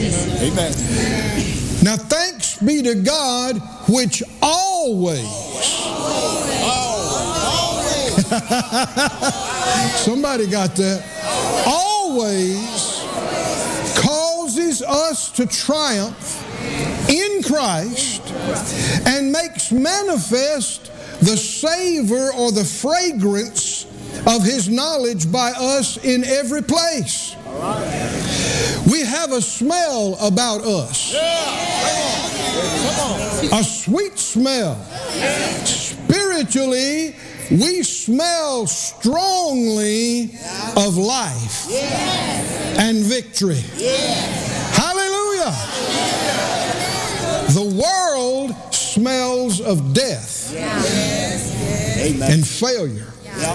Amen. Now thanks be to God which always. Somebody got that. Always causes us to triumph in Christ and makes manifest the savor or the fragrance of His knowledge by us in every place. We have a smell about us. A sweet smell. Spiritually, we smell strongly of life and victory. Hallelujah. The world smells of death and failure.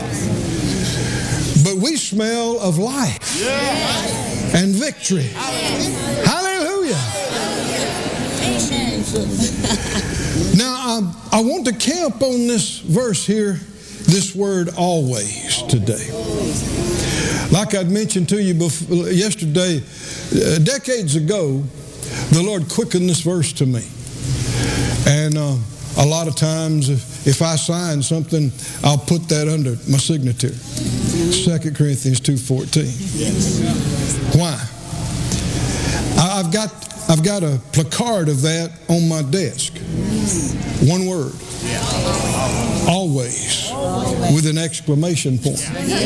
But we smell of life and victory. Hallelujah. Now, I want to camp on this verse here, this word always today. Like I'd mentioned to you yesterday, decades ago, the Lord quickened this verse to me. And a lot of times, if I sign something, I'll put that under my signature. 2 Corinthians 2:14. Why? I've got a placard of that on my desk. One word. Always. With an exclamation point.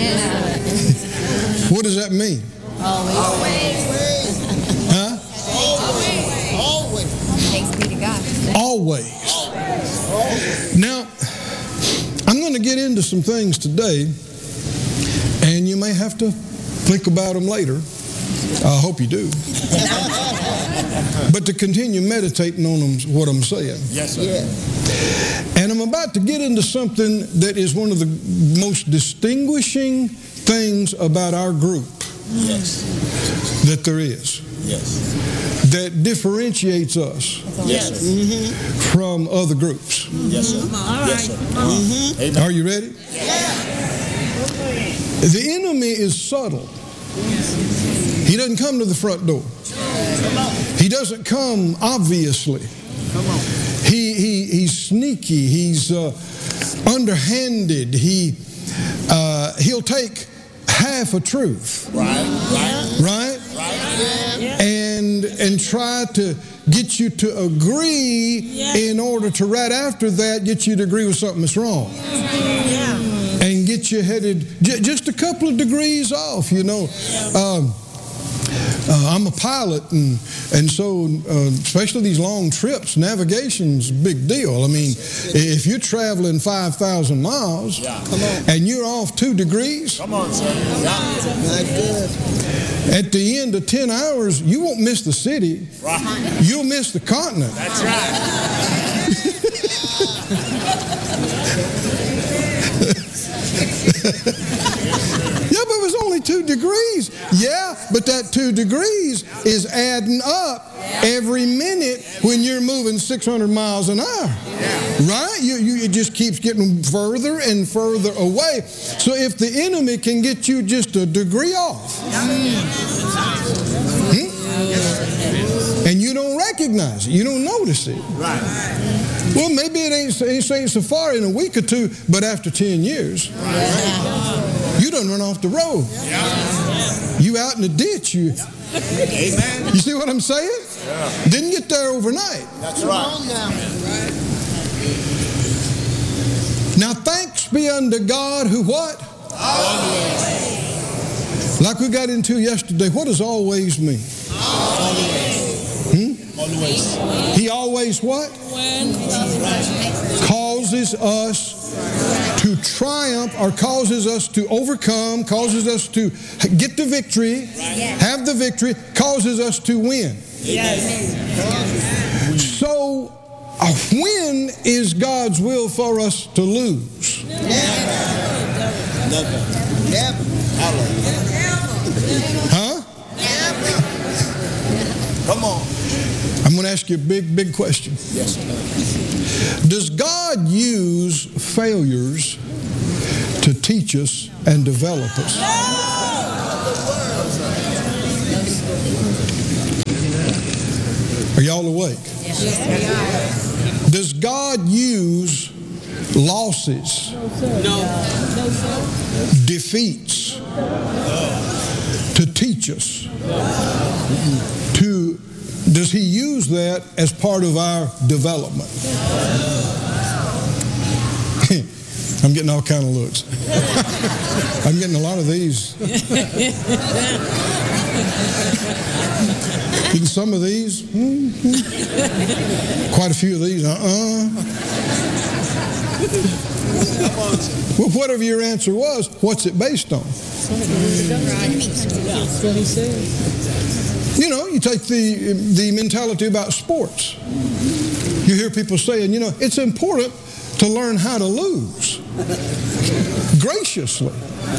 What does that mean? Always. Huh? Always. Thanks be to God. Always. Now, I'm going to get into some things today, and you may have to think about them later. I hope you do. But to continue meditating on them, what I'm saying. Yes, sir. And I'm about to get into something that is one of the most distinguishing things about our group that there is. Yes. That differentiates us from other groups. Yes, sir. Yes, sir. Amen. Are you ready? The enemy is subtle. He doesn't come to the front door. He doesn't come obviously. He's sneaky. He's underhanded. He'll take half a truth. Right? And try to get you to agree in order to right after that get you to agree with something that's wrong. And get you headed just a couple of degrees off, you know. I'm a pilot, and so especially these long trips, navigation's a big deal. I mean, if you're traveling 5,000 miles and you're off 2 degrees, Come on, sir. at the end of 10 hours, you won't miss the city. You'll miss the continent. That's right. Yeah, but it was only 2 degrees. Yeah, but that 2 degrees is adding up every minute when you're moving 600 miles an hour. Right? It just keeps getting further and further away. So if the enemy can get you just a degree off, and you don't recognize it, you don't notice it. Right. Well, maybe it ain't so far in a week or two, but after 10 years, you done run off the road. You out in the ditch. Amen. You see what I'm saying? Didn't get there overnight. That's right. Now thanks be unto God who what? Always. Like we got into yesterday, what does always mean? Always. He always what? Causes us to triumph, or causes us to overcome, causes us to get the victory, have the victory, causes us to win. So when is God's will for us to lose? Never. Huh? Come on. I'm going to ask you a big question. Yes, sir. Does God use failures to teach us and develop us? y'all awake? Does God use losses, defeats to teach us? Does he use that as part of our development? I'm getting all kind of looks. I'm getting a lot of these. Getting some of these. Quite a few of these. Well, whatever your answer was, what's it based on? You know, you take the mentality about sports. You hear people saying, you know, it's important to learn how to lose graciously.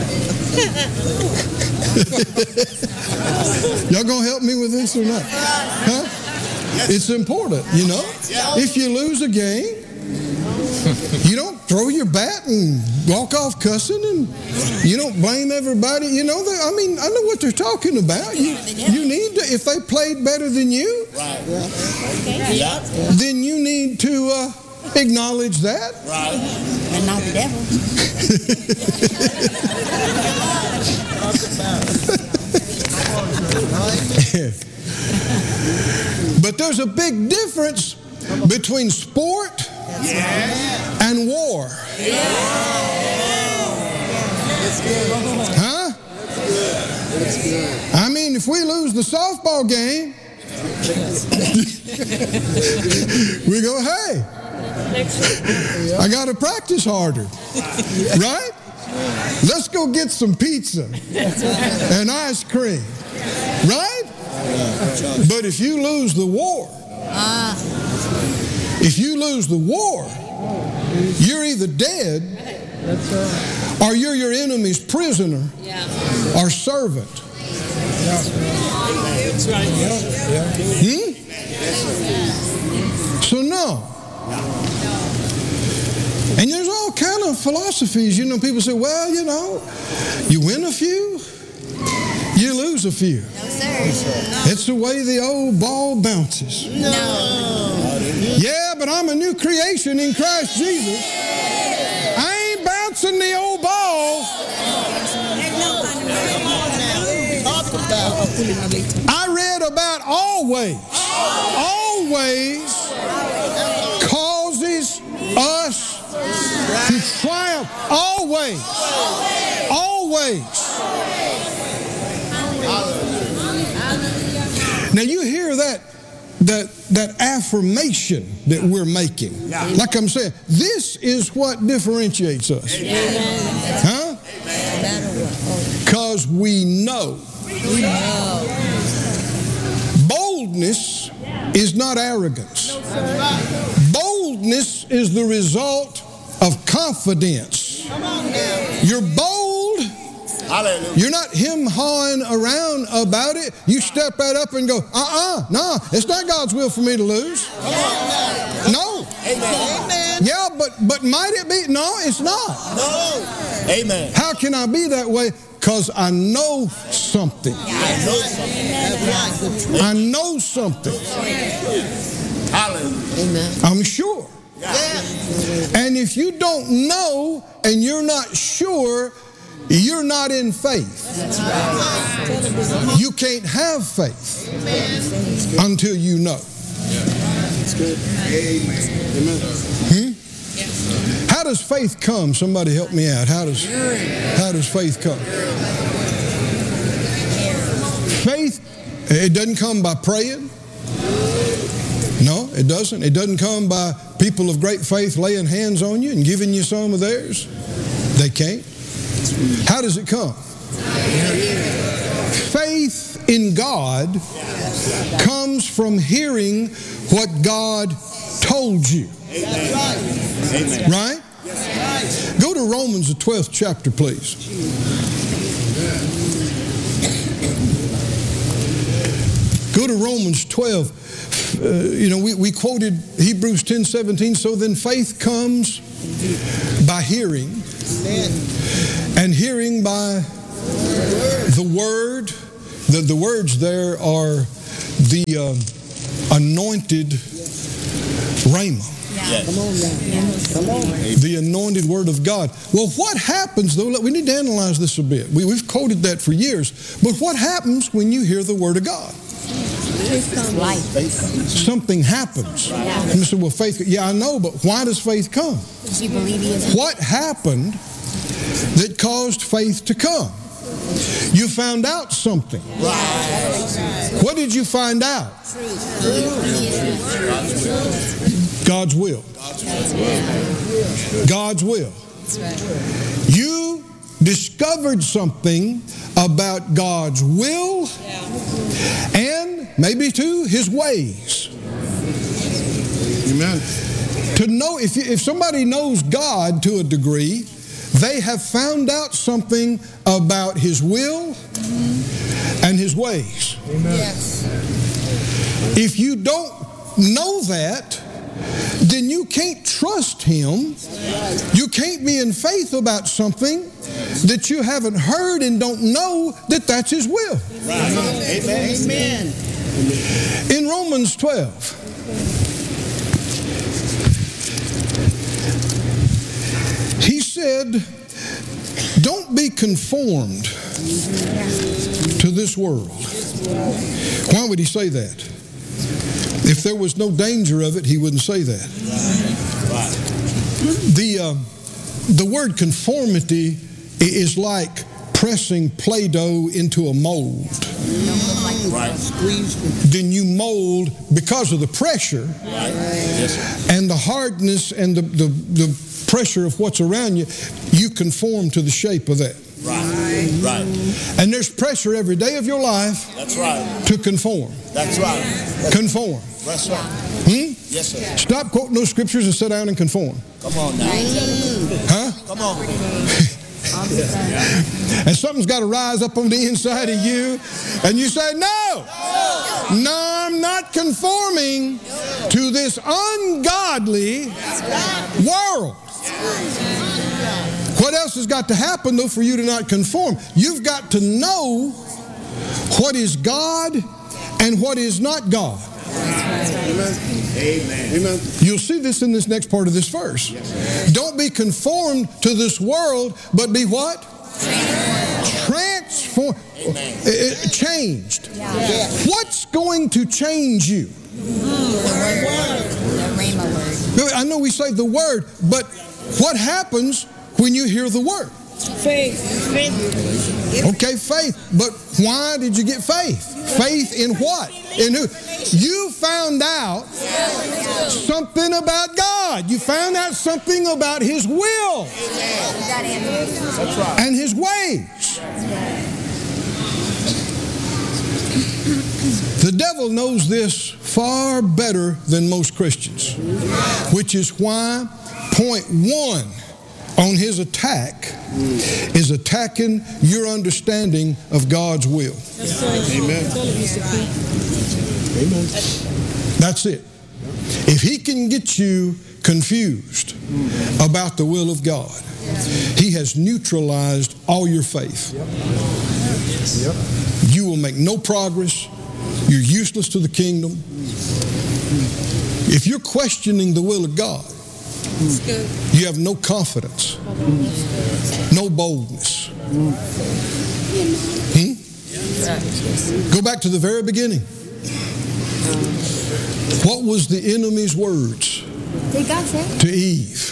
Y'all gonna help me with this or not? Huh? It's important, you know. If you lose a game, you don't throw your bat and walk off cussing, and you don't blame everybody. You know, I know what they're talking about. You need to, if they played better than you, then you need to acknowledge that. Right. And not the devil. But there's a big difference between sport and war. Huh? I mean, if we lose the softball game, we go, hey, I got to practice harder. Right? Let's go get some pizza and ice cream. Right? But if you lose the war, you're either dead or you're your enemy's prisoner or servant. That's right. So no. And there's all kind of philosophies. You know, people say, well, you know, you win a few, you lose a few. No, sir. It's the way the old ball bounces. No. Yeah, but I'm a new creation in Christ Jesus. I ain't bouncing the old ball. I read about always causes us to triumph. Always. Now you hear that affirmation that we're making. Like I'm saying, this is what differentiates us. Huh? Because we know. Boldness is not arrogance. Boldness is the result of confidence. You're bold. You're not him-hawing around about it. You step right up and go, no, it's not God's will for me to lose. No. Amen. Yeah, but might it be? No, it's not. No. Amen. How can I be that way? Because I know something. I know something. Hallelujah. I'm sure. And if you don't know and you're not sure, you're not in faith. You can't have faith until you know. That's good. Amen. How does faith come? Somebody help me out. How does faith come? Faith, it doesn't come by praying. No, it doesn't. It doesn't come by people of great faith laying hands on you and giving you some of theirs. They can't. How does it come? Faith in God comes from hearing what God told you. Amen. Right? Go to Romans, the 12th chapter, please. Go to Romans 12. We quoted Hebrews 10:17. So then faith comes by hearing, and hearing by the word. The words there are anointed rhema. Yes. The anointed word of God. Well, what happens, though? We need to analyze this a bit. We've quoted that for years. But what happens when you hear the word of God? Life. Something happens. And you say, well, faith, yeah, I know, but why does faith come? You believe he is. What happened that caused faith to come? You found out something. What did you find out? God's will. God's will. You discovered something about God's will and maybe too His ways. Amen. To know, if somebody knows God to a degree, they have found out something about His will and His ways. Yes. If you don't know that, then you can't trust Him. You can't be in faith about something that you haven't heard and don't know that that's His will. Right. Amen. Amen. In Romans 12, he said, don't be conformed to this world. Why would he say that? If there was no danger of it, he wouldn't say that. The word conformity is like pressing Play-Doh into a mold. Right. Then you mold because of the pressure and the hardness and the pressure of what's around you, you conform to the shape of that. Right. Right. And there's pressure every day of your life. That's right. To conform. That's right. Conform. That's right. Yes, sir. Stop quoting those scriptures and sit down and conform. Come on now. Huh? Come on. And something's got to rise up on the inside of you, and you say, no, I'm not conforming to this ungodly world. What else has got to happen, though, for you to not conform? You've got to know what is God and what is not God. Amen. Amen. You'll see this in this next part of this verse. Don't be conformed to this world, but be what? Transformed. Changed. What's going to change you? The rhema word. I know we say the word, but what happens when you hear the word? Faith. Okay, faith. But why did you get faith? Faith in what? In who? You found out something about God. You found out something about His will and His ways. The devil knows this far better than most Christians, which is why point one on his attack is attacking your understanding of God's will. Amen. Amen. That's it. If he can get you confused about the will of God, he has neutralized all your faith. You will make no progress. You're useless to the kingdom. If you're questioning the will of God, you have no confidence, no boldness. Go back to the very beginning. What was the enemy's words to Eve?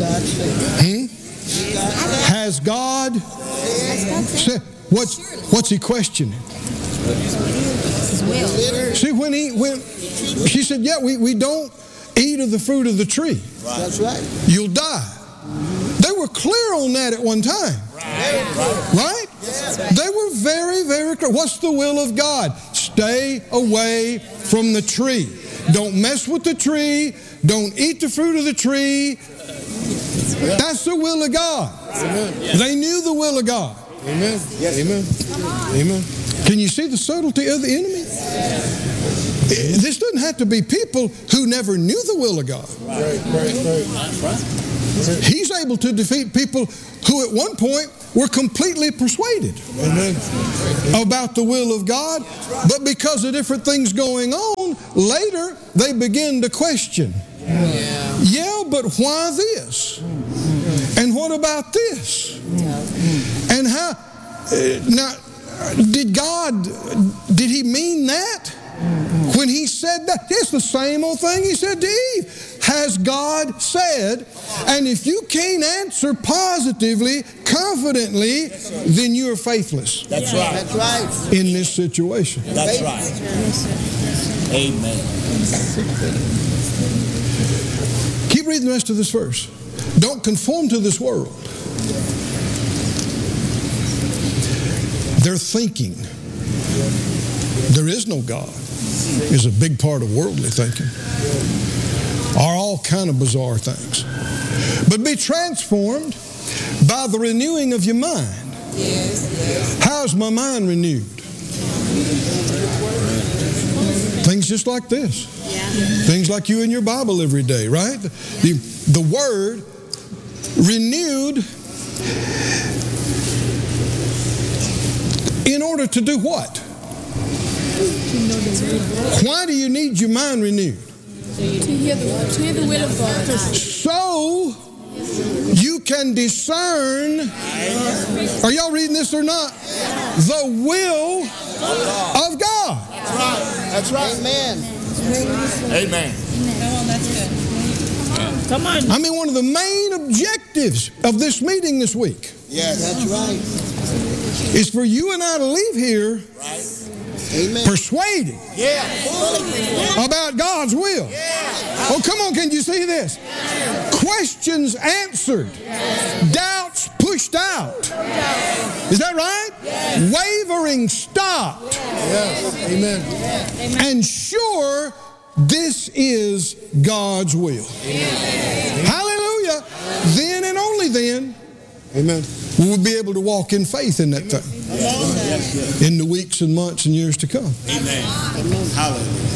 Has God said? What's he questioning? See, when she said, yeah, we don't eat of the fruit of the tree. That's right. You'll die. They were clear on that at one time. Right? They were very, very clear. What's the will of God? Stay away from the tree. Don't mess with the tree. Don't eat the fruit of the tree. That's the will of God. They knew the will of God. Amen. Yes. Amen. Amen. Can you see the subtlety of the enemy? This doesn't have to be people who never knew the will of God. He's able to defeat people who at one point were completely persuaded about the will of God, but because of different things going on, later they begin to question. Yeah, but why this? And what about this? And how? Now, did he mean that? When he said that, it's the same old thing he said to Eve. Has God said? And if you can't answer positively, confidently, then you are faithless. That's right. That's right. In this situation. That's right. Amen. Keep reading the rest of this verse. Don't conform to this world. Their thinking, there is no God, is a big part of worldly thinking. Are all kind of bizarre things. But be transformed by the renewing of your mind. How's my mind renewed? Things just like this. Things like you in your Bible every day, right? The Word renewed in order to do what? Why do you need your mind renewed? To hear the will of God. So you can discern, are y'all reading this or not? The will of God. That's right. Amen. Amen. Come on. I mean, one of the main objectives of this meeting this week Yes. That's right. is for you and I to leave here Amen. persuaded about God's will. Oh, come on, can you see this? Questions answered. Doubts pushed out. Is that right? Wavering stopped. Yes. Amen. And sure, this is God's will. Hallelujah. Then and only then Amen. we will be able to walk in faith in that thing in the weeks and months and years to come. Amen. Hallelujah.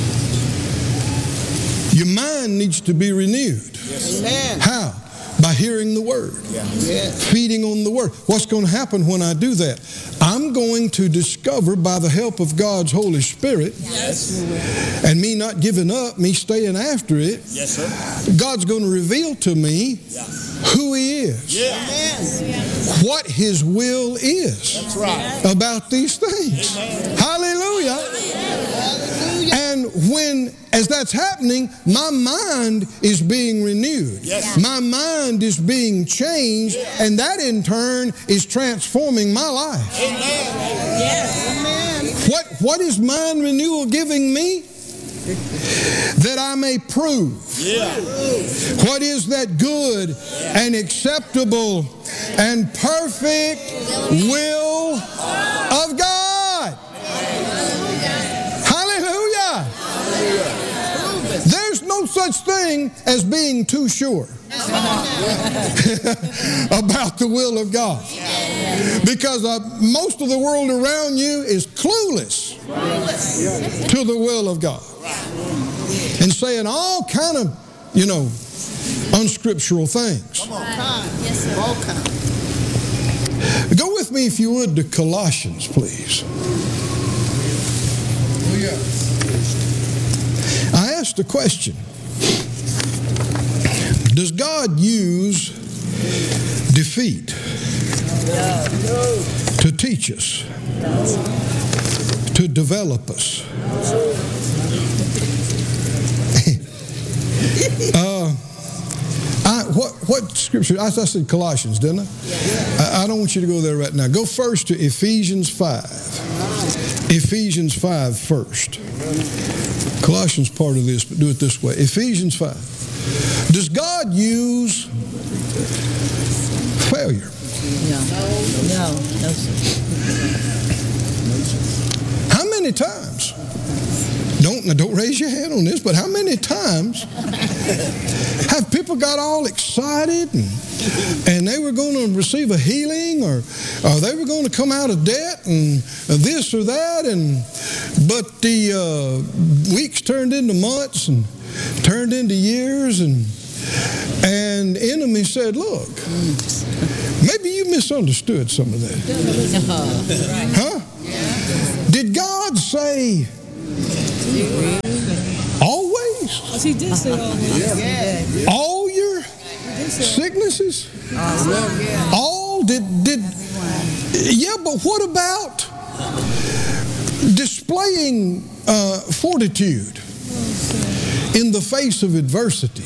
Your mind needs to be renewed. Amen. How? By hearing the Word. Yes. Feeding on the Word. What's going to happen when I do that? I'm going to discover by the help of God's Holy Spirit and me not giving up, me staying after it, Yes, sir. God's going to reveal to me who He is, what His will is That's right. about these things. Hallelujah. And when, as that's happening, my mind is being renewed. Yes. My mind is being changed, and that in turn is transforming my life. What is mind renewal giving me? That I may prove what is that good and acceptable and perfect will of God. Hallelujah. There's no such thing as being too sure about the will of God. Because most of the world around you is clueless to the will of God. And saying all kind of, unscriptural things. All kind. Go with me, if you would, to Colossians, please. I asked a question. Does God use defeat to teach us, to develop us? What scripture? I said Colossians, didn't I? I don't want you to go there right now. Go first to Ephesians 5. Ephesians 5 first. Colossians part of this, but do it this way. Ephesians 5. Does God use failure? No, sir. How many times? Don't raise your hand on this, but how many times have people got all excited and they were going to receive a healing or they were going to come out of debt and this or that, but the weeks turned into months and turned into years, and the enemy said, look, maybe you misunderstood some of that. Huh? Did God say She did say always. All your sicknesses? All did yeah, but what about displaying fortitude in the face of adversity?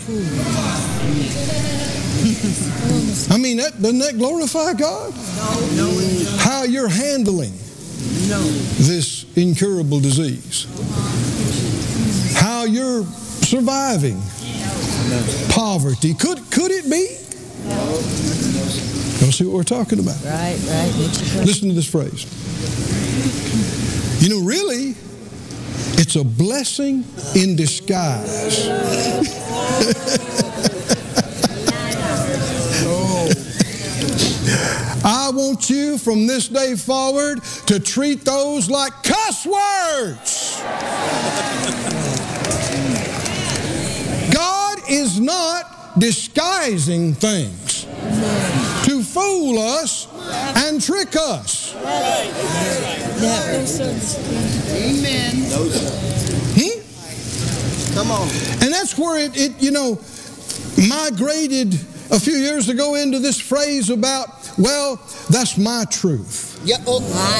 I mean, doesn't that glorify God? How you're handling this incurable disease. How you're surviving poverty. Could it be? You'll see what we're talking about. Right. Listen to this phrase. You know, really, it's a blessing in disguise. I want you from this day forward to treat those like cuss words. God is not disguising things to fool us and trick us. Amen. Come on. And that's where it migrated a few years ago into this phrase about, well, that's my truth. Yeah. Oh.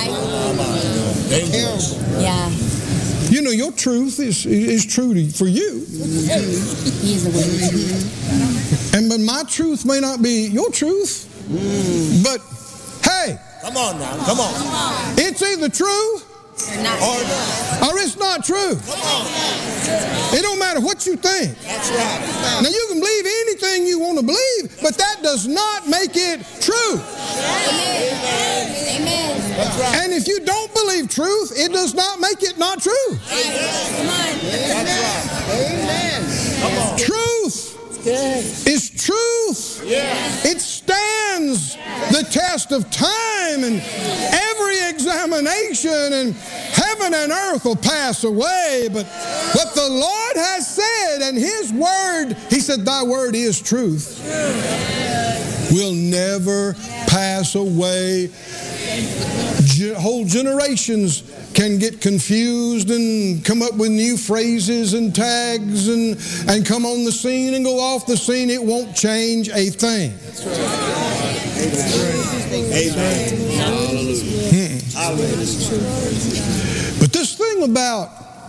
Yeah. You know, your truth is true for you. He is the way. But my truth may not be your truth. But hey, Come on now. Come on. it's either true or it's not true. It don't matter what you think. That's right. Now you can believe anything you want to believe, but that does not make it true. Amen. That's right. And if you don't believe truth, it does not make it not true. That's right. Amen. Come on. Truth is truth. It stands the test of time, and every examination, and heaven and earth will pass away. But what the Lord has said, and His word, He said, thy word is truth, will never pass away. Whole generations can get confused and come up with new phrases and tags and come on the scene and go off the scene. It won't change a thing. Amen. But this thing about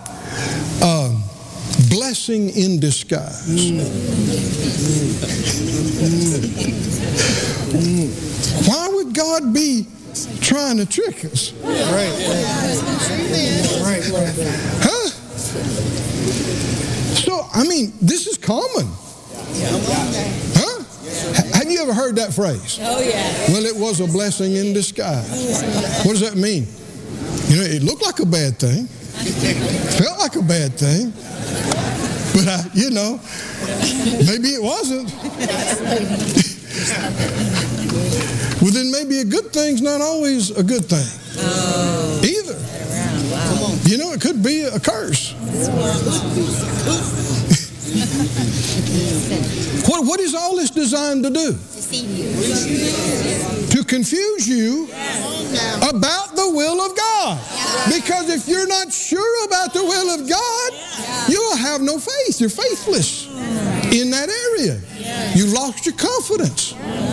blessing in disguise. Why would God be trying to trick us? Huh? So, I mean, this is common. Huh? Have you ever heard that phrase? Oh, yeah. Well, it was a blessing in disguise. What does that mean? You know, it looked like a bad thing. Felt like a bad thing. But, maybe it wasn't. Well, then maybe a good thing's not always a good thing. Either. You know, it could be a curse. What is all this designed to do? To confuse you about the will of God. Because if you're not sure about the will of God, you'll have no faith. You're faithless in that area. You lost your confidence.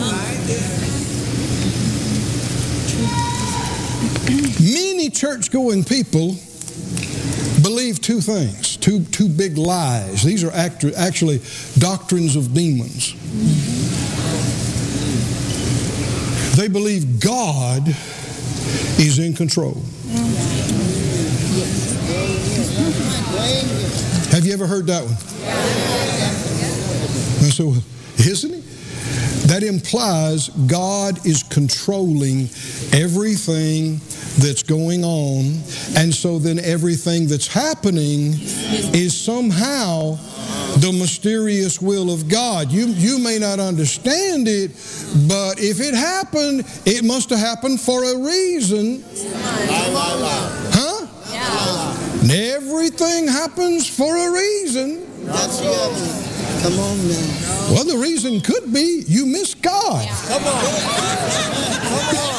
Many church-going people believe two things, two big lies. These are actually doctrines of demons. They believe God is in control. Have you ever heard that one? And so, isn't it? That implies God is controlling everything that's going on, and so then everything that's happening is somehow the mysterious will of God. You may not understand it, but if it happened, it must have happened for a reason. Huh? And everything happens for a reason. That's the other. Come on now. Well, the reason could be you miss God. Come on. Come on.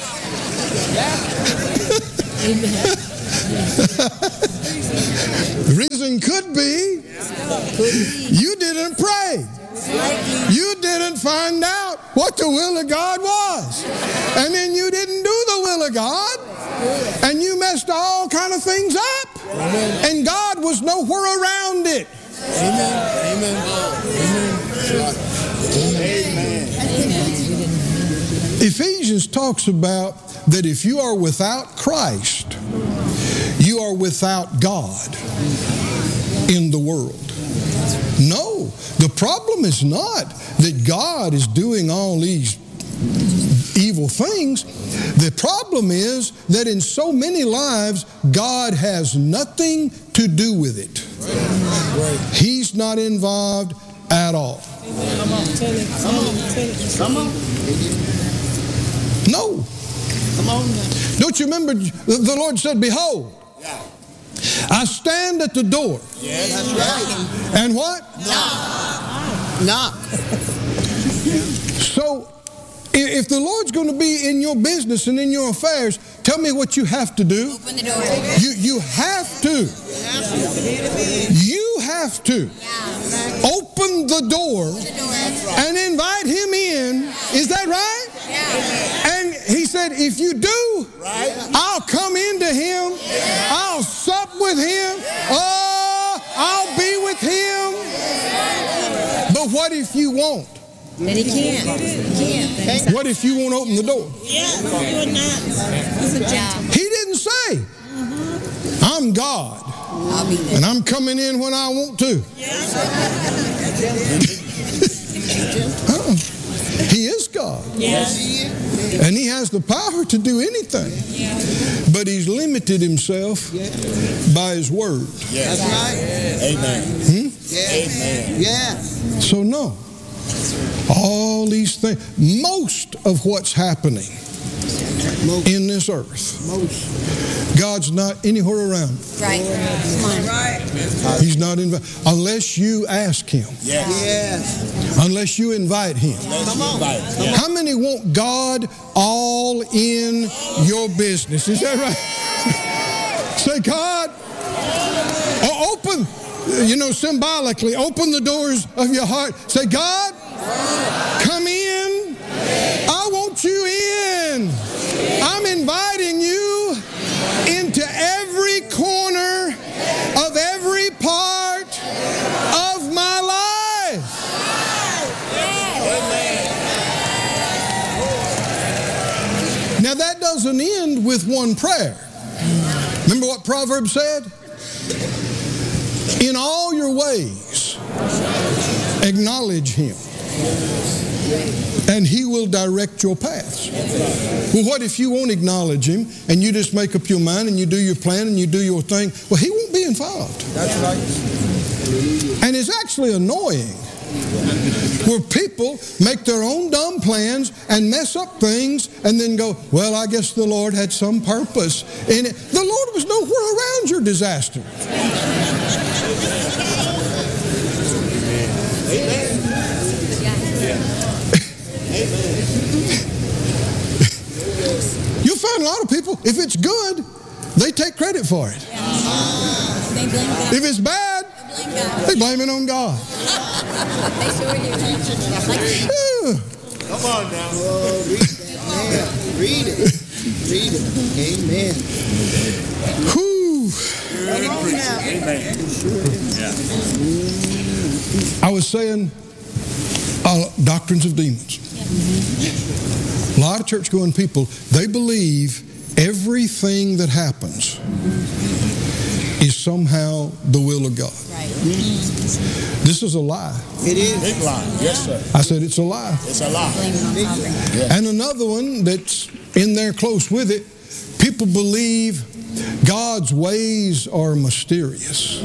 The Reason could be you didn't pray. You didn't find out what the will of God was. And then you didn't do the will of God. And you messed all kind of things up. And God was nowhere around it. Amen. Ephesians talks about that if you are without Christ, you are without God in the world. No, the problem is not that God is doing all these evil things. The problem is that in so many lives, God has nothing to do with it. He's not involved at all. Come on, tell it. Come on. No. Come on now. Don't you remember the Lord said, behold, I stand at the door. Yes. That's right. And what? Knock. So, if the Lord's going to be in your business and in your affairs, tell me what you have to do. Open the door. You have to. You have to open the door and invite Him in. Is that right? And He said, if you do, I'll come into Him. I'll sup with Him. Oh, I'll be with Him. But what if you won't? Then he can't. What if you won't open the door? Yeah, you're not. It's a job. He didn't say, I'm God, I'll be there. and I'm coming in when I want to. He is God. And He has the power to do anything. But He's limited Himself by His Word. That's right. Amen. Yeah. So no. All these things, most of what's happening in this earth, God's not anywhere around. Right. Come on. He's not invited. Unless you ask Him. Yes. Unless you invite Him. Come on. How many want God all in your business? Is that right? Say, God, open, symbolically, open the doors of your heart. Say, God, come in. I want you in. I'm inviting you into every corner of every part of my life. Now that doesn't end with one prayer. Remember what Proverbs said? In all your ways, acknowledge Him, and He will direct your paths. Well, what if you won't acknowledge Him and you just make up your mind and you do your plan and you do your thing? Well, He won't be involved. That's right. And it's actually annoying where people make their own dumb plans and mess up things and then go, well, I guess the Lord had some purpose in it. The Lord was nowhere around your disaster. You'll find a lot of people, if it's good, they take credit for it. They blame God. If it's bad, Blame God. they blame it on God. They sure do. Come on now. Oh, read it. Read it. Amen. Whew. I was saying doctrines of demons. A lot of church-going people, they believe everything that happens is somehow the will of God. Right. This is a lie. It is. Big lie. Yes, sir. I said it's a lie. It's a lie. Blame it on poverty. And another one that's in there close with it, people believe God's ways are mysterious.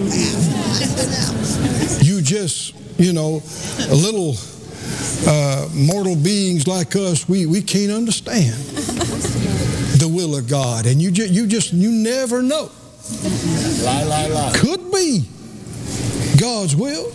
You just, a little mortal beings like us, we can't understand the will of God. And you never know. Lie. Could be God's will.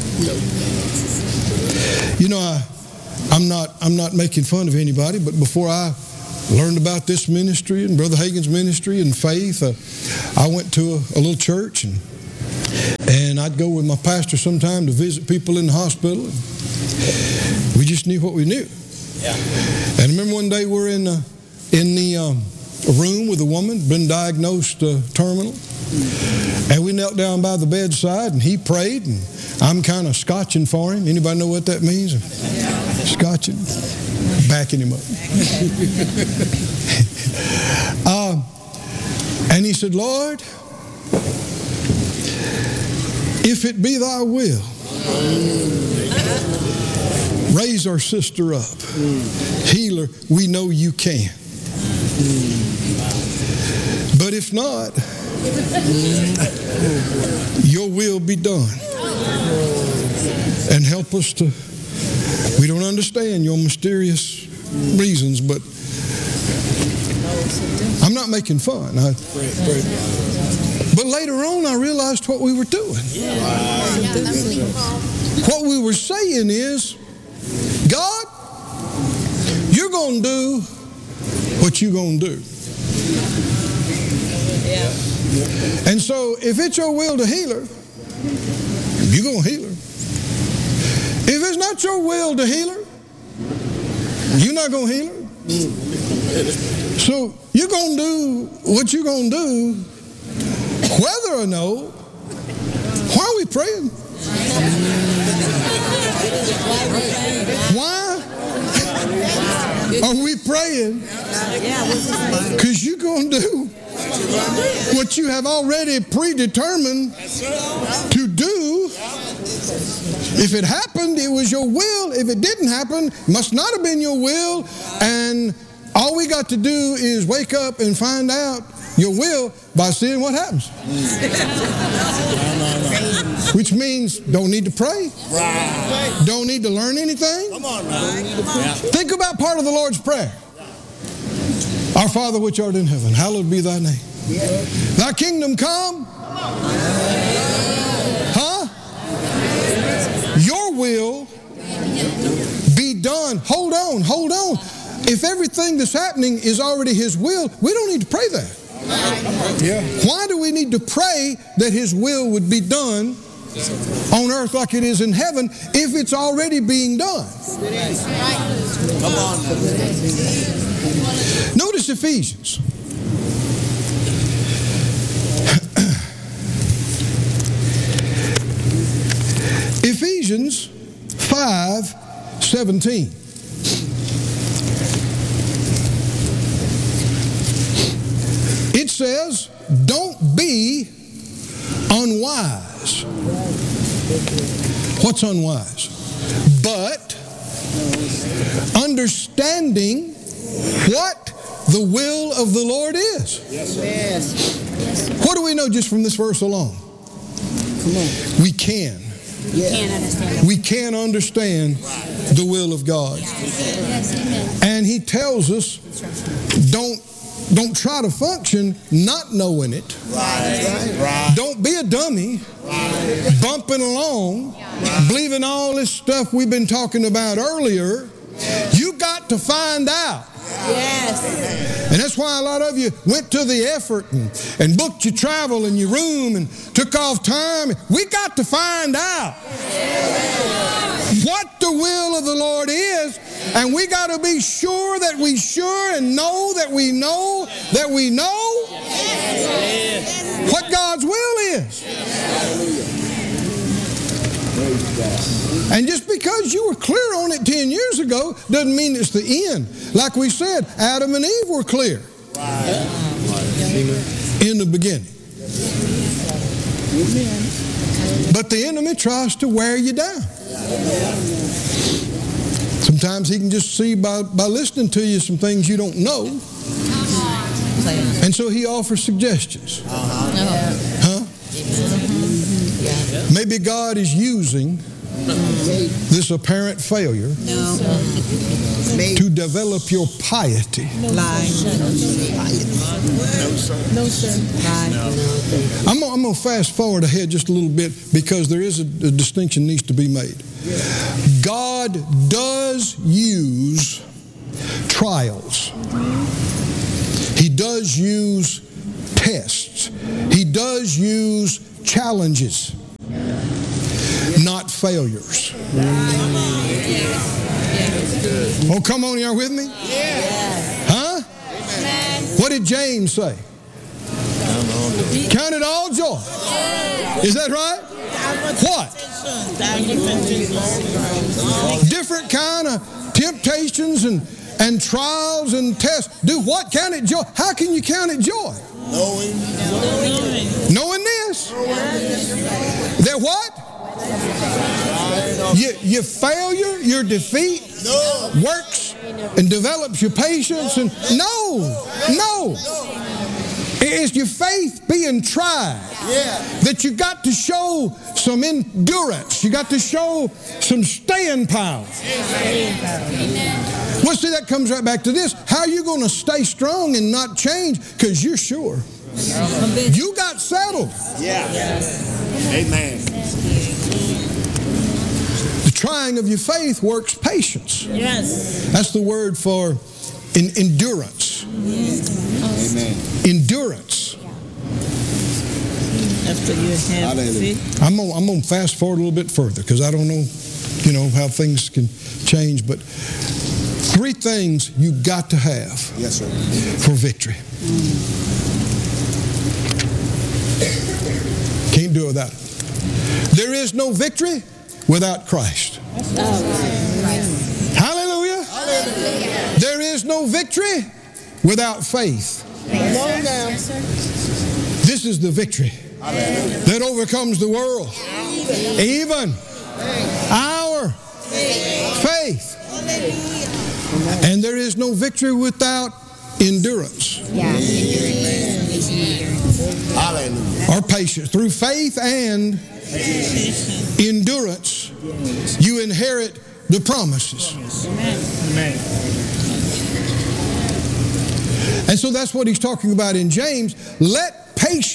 I'm not making fun of anybody, but before I learned about this ministry and Brother Hagin's ministry and faith, I went to a little church, and I'd go with my pastor sometime to visit people in the hospital. We just knew what we knew. And I remember one day we're in the room with a woman, been diagnosed terminal. And we knelt down by the bedside and he prayed and I'm kind of scotching for him. Anybody know what that means? Scotching. Backing him up. And he said, Lord, if it be thy will, raise our sister up. Healer, we know you can. But if not, your will be done. And help us to, we don't understand your mysterious reasons, but I'm not making fun. But later on, I realized what we were doing. What we were saying is, God, you're going to do what you're going to do. And so if it's your will to heal her, you're going to heal her. If it's not your will to heal her, you're not going to heal her. So you're going to do what you're going to do, whether or no. Why are we praying? Why are we praying? Because you're going to do what you have already predetermined to do. If it happened, it was your will. If it didn't happen, it must not have been your will. And all we got to do is wake up and find out your will by seeing what happens. Which means don't need to pray. Don't need to learn anything. Think about part of the Lord's Prayer. Our Father which art in heaven, hallowed be thy name. Thy kingdom come. Huh? Your will be done. Hold on. If everything that's happening is already His will, we don't need to pray that. Why do we need to pray that His will would be done on earth like it is in heaven if it's already being done? Notice Ephesians. Ephesians 5:17. It says, don't be unwise. What's unwise? But understanding what the will of the Lord is. Yes. What do we know just from this verse alone? Come on. We can. Can't understand. We can understand the will of God. And He tells us, don't try to function not knowing it. Right. Don't be a dummy, bumping along, believing all this stuff we've been talking about earlier. You got to find out. Yes. And that's why a lot of you went to the effort and booked your travel and your room and took off time. We got to find out what the will of the Lord is, and we got to be sure that we and know that we know that we know what God's will is. And just because you were clear on it 10 years ago doesn't mean it's the end. Like we said, Adam and Eve were clear in the beginning. But the enemy tries to wear you down. Sometimes he can just see by listening to you some things you don't know. And so he offers suggestions. Huh? Maybe God is using this apparent failure to develop your piety. No, sir. I'm going to fast forward ahead just a little bit because there is a distinction needs to be made. God does use trials. He does use tests. He does use challenges. not failures. Oh, come on, y'all with me? Huh? What did James say? Count it all joy. Is that right? What? Different kind of temptations and trials and tests. Do what? Count it joy. How can you count it joy? Knowing this. That what? Your failure, your defeat works and develops your patience. And no. It's your faith being tried. That you got to show some endurance. You got to show some staying power. Well, see, that comes right back to this. How are you going to stay strong and not change? Because you're sure. You got settled. Amen. The trying of your faith works patience. That's the word for endurance. Amen. Endurance. After you have faith. I'm going to fast forward a little bit further because I don't know, how things can change. But 3 things you got to have for victory. Can't do it without it. There is no victory without Christ. Hallelujah. There is no victory without faith. This is the victory that overcomes the world. Even our faith. And there is no victory without endurance. Hallelujah. Or patience. Through faith and endurance, you inherit the promises. And so that's what he's talking about in James. Let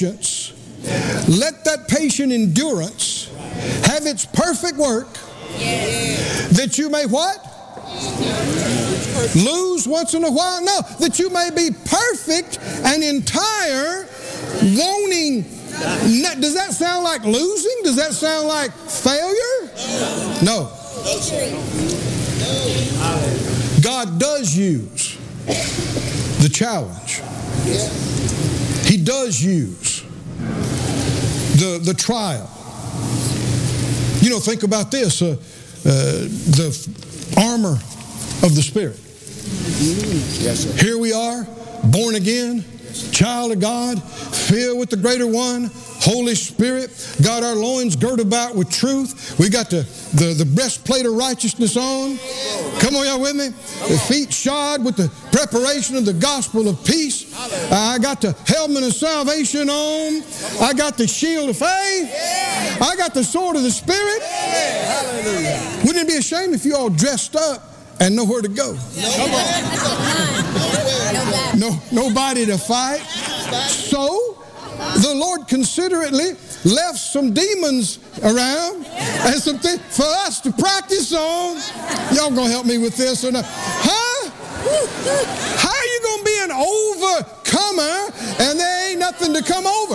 that patient endurance have its perfect work, that you may what? Lose once in a while? No, that you may be perfect and entire, wanting. Does that sound like losing? Does that sound like failure? No. God does use the challenge. He does use the trial. Think about this. The armor of the Spirit. Yes, sir. Here we are, born again, child of God, filled with the greater one, Holy Spirit, got our loins girded about with truth. We got the breastplate of righteousness on. Come on, y'all with me? The feet shod with the preparation of the gospel of peace. I got the helmet of salvation on. I got the shield of faith. I got the sword of the Spirit. Wouldn't it be a shame if you all dressed up and know where to go? Nobody to fight. So the Lord considerately left some demons around and some things for us to practice on. Y'all gonna help me with this or not? Huh? How are you gonna be an overcomer and there ain't nothing to come over?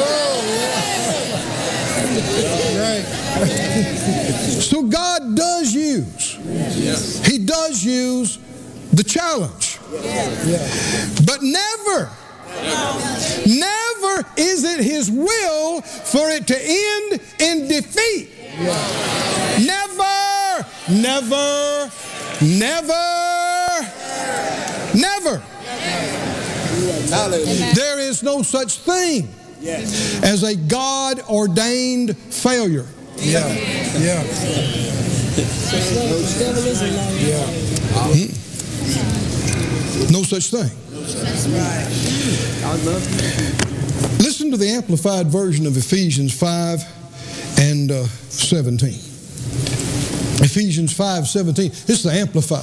So God does use. He does use the challenge. But never is it His will for it to end in defeat. Never. There is no such thing as a God-ordained failure. No such thing. Listen to the amplified version of Ephesians 5 and 17. Ephesians 5:17. This is the amplified.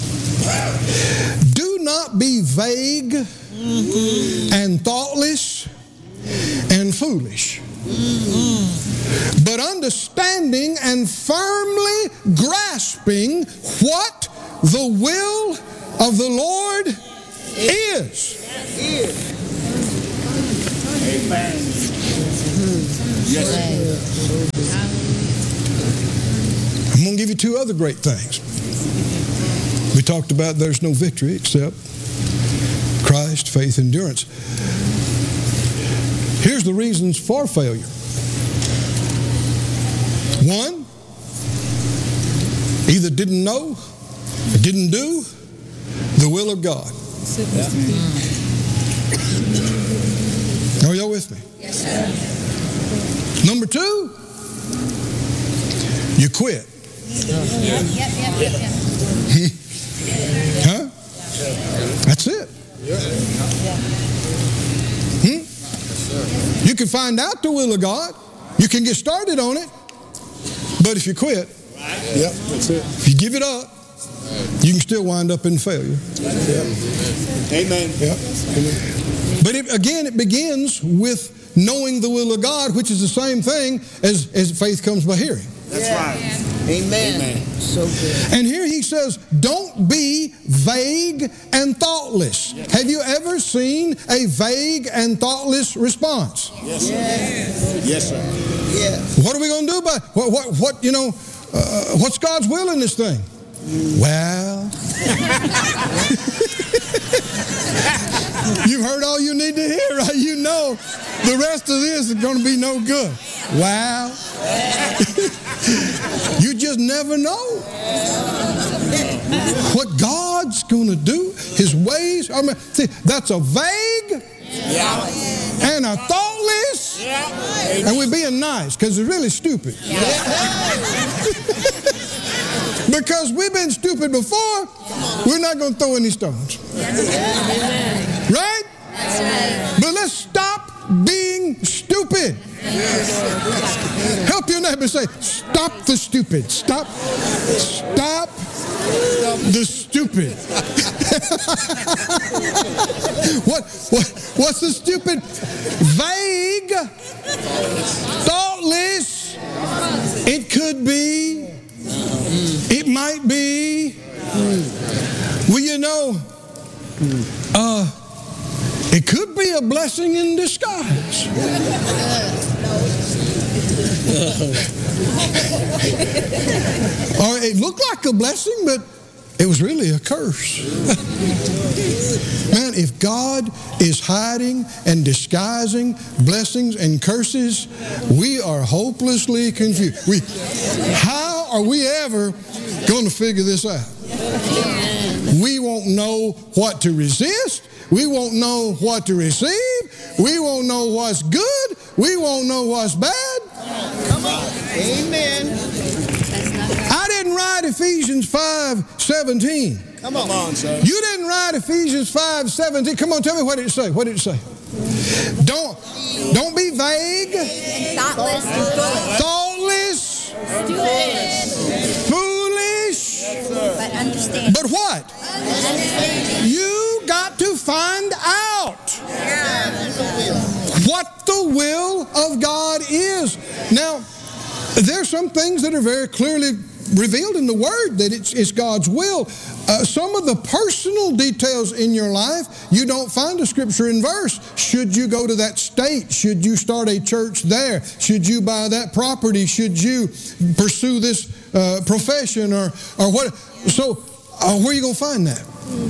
Do not be vague and thoughtless and foolish, but understanding and firmly grasping what the will of the Lord is. Amen. Yes. two other great things. We talked about there's no victory except Christ, faith, endurance. Here's the reasons for failure. One, either didn't know or didn't do the will of God. Are y'all with me? Yes, sir. Number two, you quit. Yep. Huh? That's it. You can find out the will of God. You can get started on it. But if you quit, That's it. if you give it up, you can still wind up in failure. Amen. But it begins with knowing the will of God, which is the same thing as faith comes by hearing. That's right. Amen. So good. And here he says, don't be vague and thoughtless. Have you ever seen a vague and thoughtless response? Yes, sir. Yes, sir. Yeah. What are we going to do about what's God's will in this thing? Well, you've heard all you need to hear, right? You know the rest of this is going to be no good. Well, you just never know what God's going to do, His ways. I mean, see, that's a vague and a thoughtless, and we're being nice because it's really stupid. Because we've been stupid before, we're not going to throw any stones. Right? But let's stop being stupid. Help your neighbor say, stop the stupid. Stop the stupid. What's the stupid? Vague, thoughtless. It could be. It might be. Well, you know, it could be a blessing in disguise. Or it looked like a blessing, but it was really a curse. Man, if God is hiding and disguising blessings and curses, we are hopelessly confused. How are we ever going to figure this out? We won't know what to resist. We won't know what to receive. We won't know what's good. We won't know what's bad. Come on. Amen. I didn't write Ephesians 5:17. Come on, sir. You didn't write Ephesians 5:17. Come on, tell me what did it say? What did it say? Don't be vague, Thoughtless. thoughtless, foolish. But understand. But what? You got to find out what the will of God is. Now, there's some things that are very clearly revealed in the Word that it's God's will. Some of the personal details in your life, you don't find a scripture in verse. Should you go to that state? Should you start a church there? Should you buy that property? Should you pursue this profession or what? So where are you going to find that?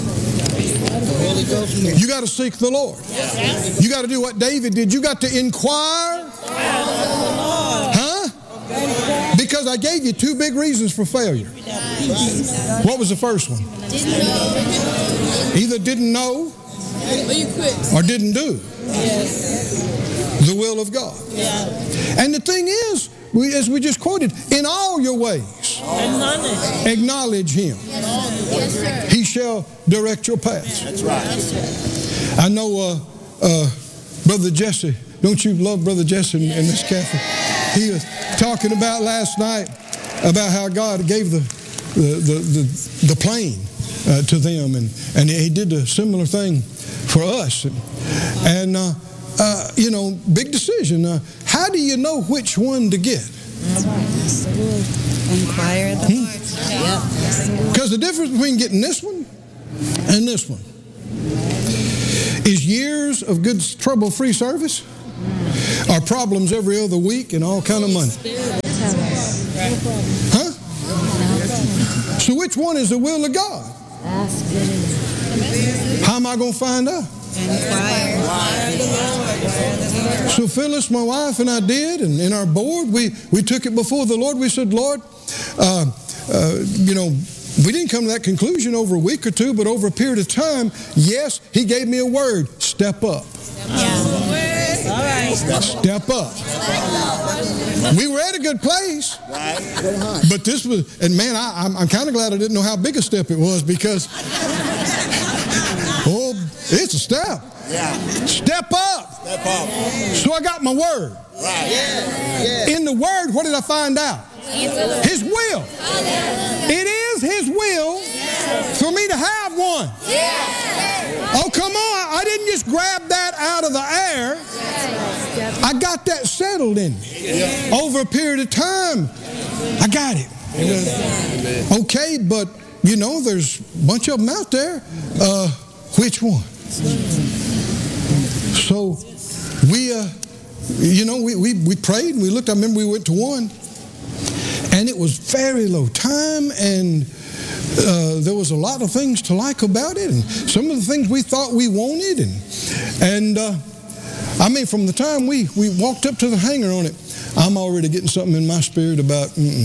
You got to seek the Lord. You got to do what David did. You got to inquire. Huh? Because I gave you two big reasons for failure. What was the first one? Either didn't know or didn't do the will of God. And the thing is, as we just quoted, in all your ways, acknowledge Him. He shall direct your paths. That's right. I know Brother Jesse. Don't you love Brother Jesse in this cafe? He was talking about last night about how God gave the plane to them, and He did a similar thing for us. And big decision. How do you know which one to get? Inquire the Lord. Because the difference between getting this one and this one is years of good trouble-free service, or problems every other week and all kind of money. Huh? So which one is the will of God? How am I going to find out? So Phyllis, my wife, and I did, and in our board, we took it before the Lord. We said, Lord, we didn't come to that conclusion over a week or two, but over a period of time, yes, He gave me a word, step up. Step up. We were at a good place, but this was, and man, I'm kind of glad I didn't know how big a step it was, because, oh, it's a step. Step up. So I got my word. In the word, what did I find out? His will. It is His will for me to have one. Oh, come on. I didn't just grab that out of the air. I got that settled in me. Over a period of time, I got it. Okay, but, there's a bunch of them out there. Which one? So we prayed and we looked. I remember we went to one, and it was very low time, and there was a lot of things to like about it, and some of the things we thought we wanted, and from the time we walked up to the hangar on it, I'm already getting something in my spirit about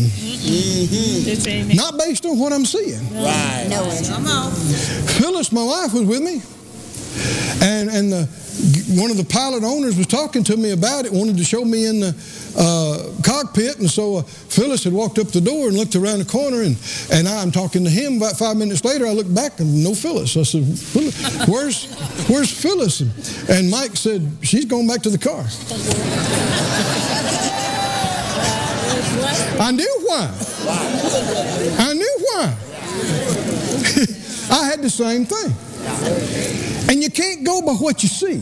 not based on what I'm seeing. Right. No. Come on. Phyllis, my wife, was with me, and one of the pilot owners was talking to me about it, wanted to show me in the cockpit, and so Phyllis had walked up the door and looked around the corner, and I'm talking to him. About 5 minutes later, I looked back and no Phyllis. I said, where's Phyllis? And Mike said, she's going back to the car. I knew why. I had the same thing. And you can't go by what you see.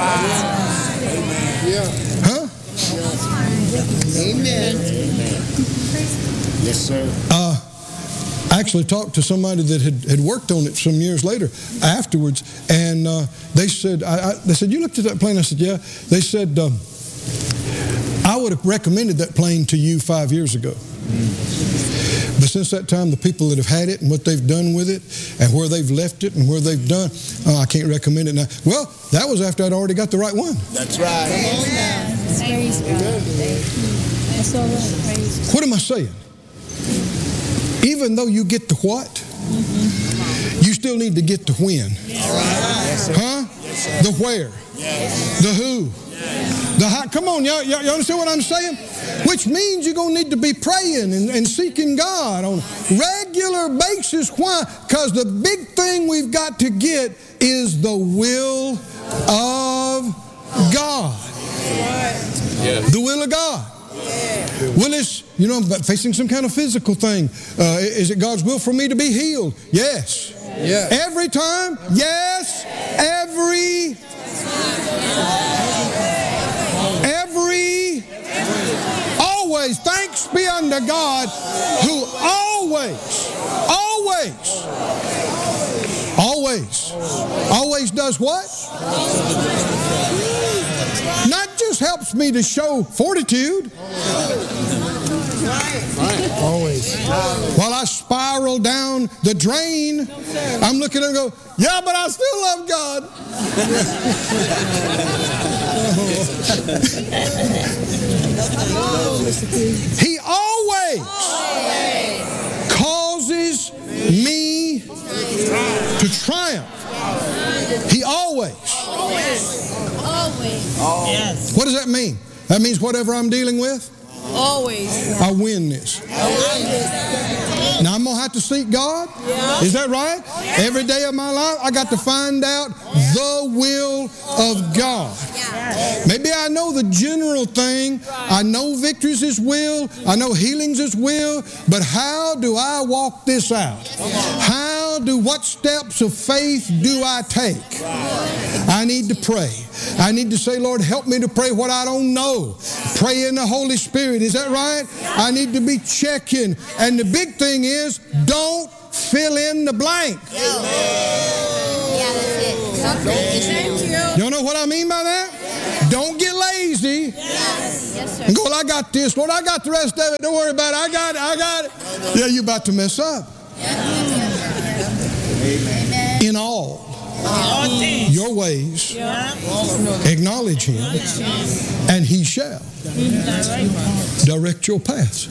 Huh? Amen. Yes, sir. I actually talked to somebody that had worked on it some years later afterwards, and they said, you looked at that plane? I said, yeah. They said, I would have recommended that plane to you 5 years ago. But since that time, the people that have had it and what they've done with it and where they've left it and where they've done, I can't recommend it now. Well, that was after I'd already got the right one. That's right. Praise God. That's all right. Praise God. What am I saying? Even though you get the what, you still need to get the when. Huh? The where. The who. The how. Come on, y'all understand what I'm saying? Which means you're going to need to be praying and seeking God on a regular basis. Why? Because the big thing we've got to get is the will of God. The will of God. Well, it's, facing some kind of physical thing. Is it God's will for me to be healed? Yes. Every time? Yes. Always. Thanks be unto God who always does what? Not just helps me to show fortitude. Always. While I spiral down the drain, I'm looking at him and go, yeah, but I still love God. He always causes me to triumph. He always. What does that mean? That means whatever I'm dealing with, I win this. Now I'm going to have to seek God. Is that right? Every day of my life, I got to find out the will of God. Maybe I know the general thing. I know victory's His will. I know healing's His will. But how do I walk this out? What steps of faith do I take? I need to pray. I need to say, Lord, help me to pray what I don't know. Pray in the Holy Spirit. Is that right? I need to be checking. And the big thing is, don't fill in the blank. Yeah, that's it. You know what I mean by that? Don't get lazy. Yes, sir. And go, well, I got this. Lord, I got the rest of it. Don't worry about it. I got it. Yeah, you're about to mess up. In all your ways, acknowledge him, and he shall direct your paths.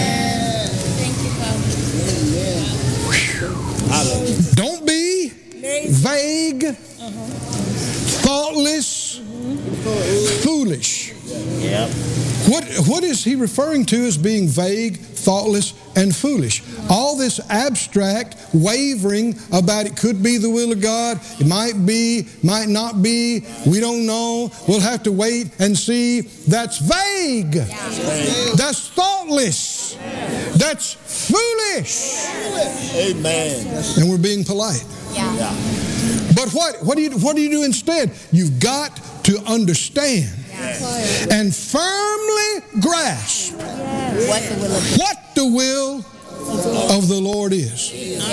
Don't be vague, thoughtless, foolish. What is he referring to as being vague, thoughtless, and foolish? All this abstract wavering about it could be the will of God, it might be, might not be, we don't know, we'll have to wait and see. That's vague. That's thoughtless. That's foolish. Amen. And we're being polite. But what do you do instead? You've got to understand and firmly grasp what the will of the Lord is.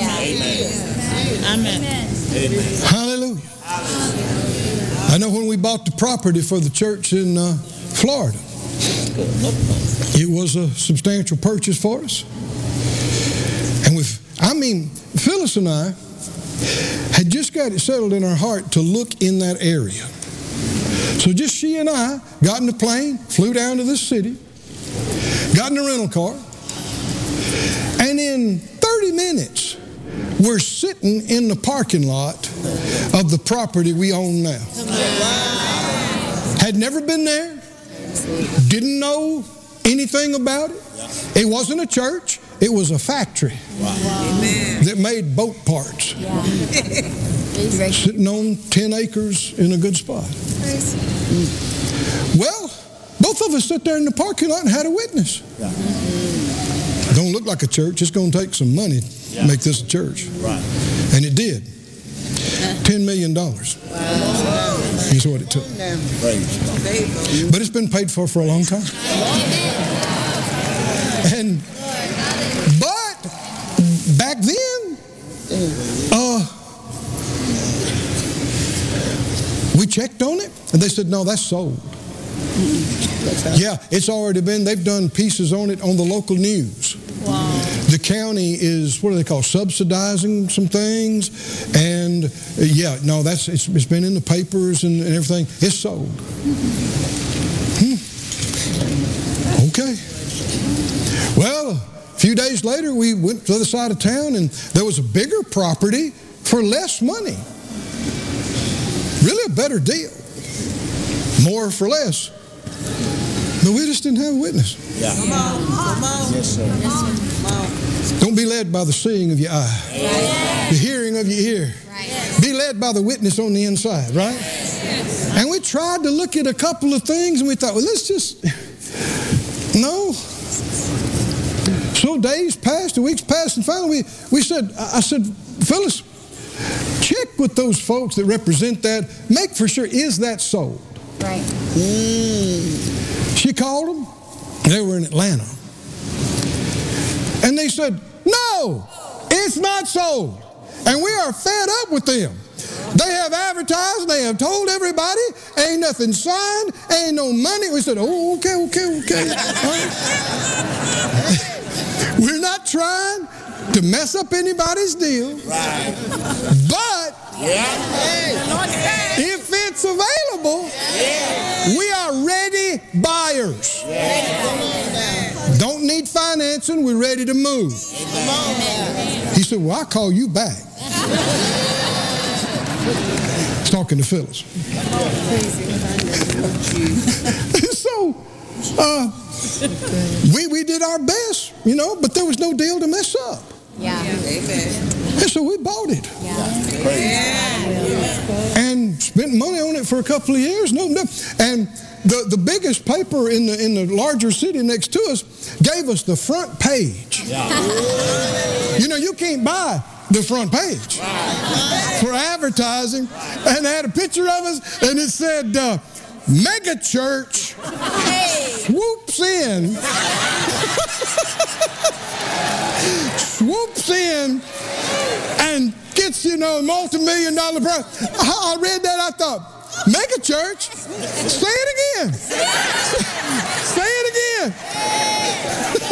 Amen. Hallelujah. I know when we bought the property for the church in Florida, it was a substantial purchase for us. And Phyllis and I had just got it settled in our heart to look in that area. So just she and I got in the plane, flew down to this city, got in a rental car, and in 30 minutes, we're sitting in the parking lot of the property we own now. Had never been there, didn't know anything about it. It wasn't a church, it was a factory that made boat parts. Sitting on 10 acres in a good spot. Well, both of us sat there in the parking lot and had a witness. Don't look like a church. It's going to take some money to make this a church. And it did. $10 million is what it took. But it's been paid for a long time. But back then, we checked on it, and they said, no, that's sold. Yeah, it's already been, they've done pieces on it on the local news. Wow. The county is, what do they call, subsidizing some things, and it's been in the papers and everything. It's sold. Okay. Well, a few days later, we went to the other side of town, and there was a bigger property for less money. Really a better deal. More for less. But we just didn't have a witness. Come on. Yes, sir. Don't be led by the seeing of your eye. The hearing of your ear. Be led by the witness on the inside, right? And we tried to look at a couple of things, and we thought, well, let's just... No. So days passed, weeks passed, and finally I said, Phyllis, check with those folks that represent that. Make for sure, is that sold? Right. She called them. They were in Atlanta. And they said, no, it's not sold. And we are fed up with them. They have advertised, they have told everybody, ain't nothing signed, ain't no money. We said, oh, okay. We're not trying to mess up anybody's deal. Right. But if it's available, we are ready buyers. Don't need financing, we're ready to move. He said, well, I'll call you back. He's talking to Phyllis. So, we did our best, but there was no deal to mess up. Yeah. And so we bought it. And spent money on it for a couple of years. And the biggest paper in the larger city next to us gave us the front page. You can't buy the front page for advertising. And they had a picture of us, and it said, Mega Church swoops in. Swoops in and gets, multi-million-dollar prize. I read that, I thought, Mega Church? Say it again. Say it again. Amen.